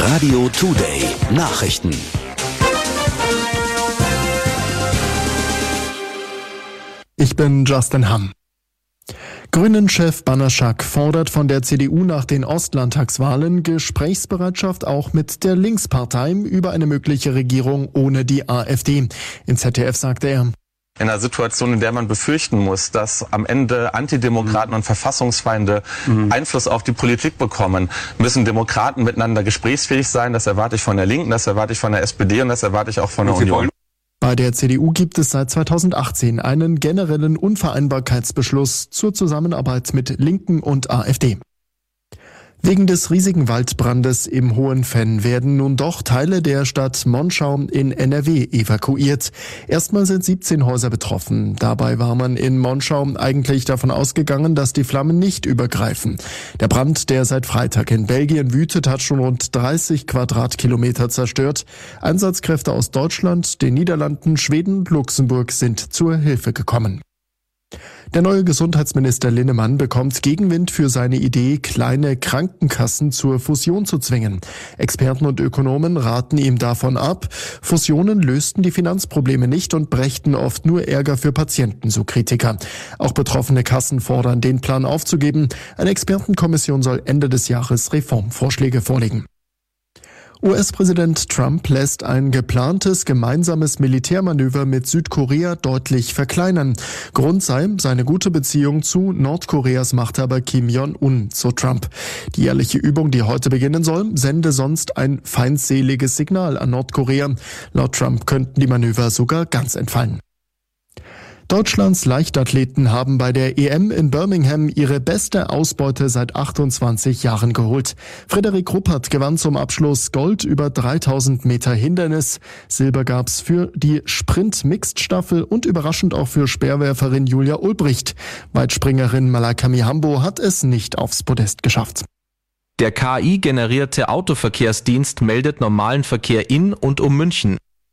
Radio Today Nachrichten. Ich bin Justin Hamm. Grünen-Chef Banaschak fordert von der CDU nach den Ostlandtagswahlen Gesprächsbereitschaft auch mit der Linkspartei über eine mögliche Regierung ohne die AfD. Im ZDF sagte er: In einer Situation, in der man befürchten muss, dass am Ende Antidemokraten und Verfassungsfeinde Einfluss auf die Politik bekommen, müssen Demokraten miteinander gesprächsfähig sein. Das erwarte ich von der Linken, das erwarte ich von der SPD und das erwarte ich auch von der Union. Bei der CDU gibt es seit 2018 einen generellen Unvereinbarkeitsbeschluss zur Zusammenarbeit mit Linken und AfD. Wegen des riesigen Waldbrandes im Hohenfenn werden nun doch Teile der Stadt Monschau in NRW evakuiert. Erstmal sind 17 Häuser betroffen. Dabei war man in Monschau eigentlich davon ausgegangen, dass die Flammen nicht übergreifen. Der Brand, der seit Freitag in Belgien wütet, hat schon rund 30 Quadratkilometer zerstört. Einsatzkräfte aus Deutschland, den Niederlanden, Schweden und Luxemburg sind zur Hilfe gekommen. Der neue Gesundheitsminister Linnemann bekommt Gegenwind für seine Idee, kleine Krankenkassen zur Fusion zu zwingen. Experten und Ökonomen raten ihm davon ab. Fusionen lösten die Finanzprobleme nicht und brächten oft nur Ärger für Patienten, so Kritiker. Auch betroffene Kassen fordern, den Plan aufzugeben. Eine Expertenkommission soll Ende des Jahres Reformvorschläge vorlegen. US-Präsident Trump lässt ein geplantes gemeinsames Militärmanöver mit Südkorea deutlich verkleinern. Grund sei seine gute Beziehung zu Nordkoreas Machthaber Kim Jong-un, so Trump. Die jährliche Übung, die heute beginnen soll, sende sonst ein feindseliges Signal an Nordkorea. Laut Trump könnten die Manöver sogar ganz entfallen. Deutschlands Leichtathleten haben bei der EM in Birmingham ihre beste Ausbeute seit 28 Jahren geholt. Frederik Ruppert gewann zum Abschluss Gold über 3000 Meter Hindernis. Silber gab's für die Sprint-Mixed-Staffel und überraschend auch für Speerwerferin Julia Ulbricht. Weitspringerin Malaika Mihambo hat es nicht aufs Podest geschafft. Der KI-generierte Autoverkehrsdienst meldet normalen Verkehr in und um München.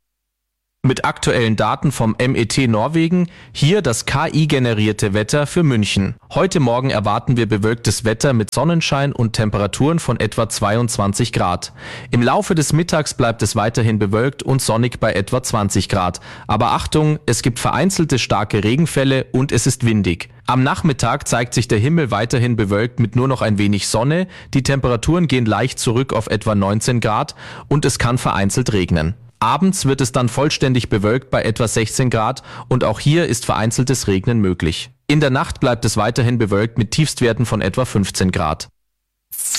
Mit aktuellen Daten vom MET Norwegen, hier das KI-generierte Wetter für München. Heute Morgen erwarten wir bewölktes Wetter mit Sonnenschein und Temperaturen von etwa 22 Grad. Im Laufe des Mittags bleibt es weiterhin bewölkt und sonnig bei etwa 20 Grad. Aber Achtung, es gibt vereinzelte starke Regenfälle und es ist windig. Am Nachmittag zeigt sich der Himmel weiterhin bewölkt mit nur noch ein wenig Sonne. Die Temperaturen gehen leicht zurück auf etwa 19 Grad und es kann vereinzelt regnen. Abends wird es dann vollständig bewölkt bei etwa 16 Grad und auch hier ist vereinzeltes Regnen möglich. In der Nacht bleibt es weiterhin bewölkt mit Tiefstwerten von etwa 15 Grad.